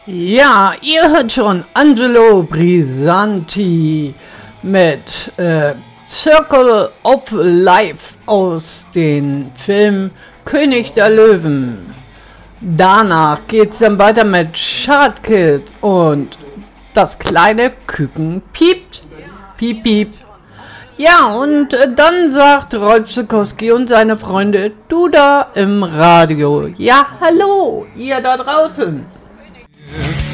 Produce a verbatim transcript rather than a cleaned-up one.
Ja, ihr hört schon Angelo Brisanti mit äh, Circle of Life aus dem Film König der Löwen. Danach geht's dann weiter mit Sharkid und das kleine Küken piept. Piep, piep. Ja, und äh, dann sagt Rolf Zukowski und seine Freunde, du da im Radio. Ja, hallo, ihr da draußen.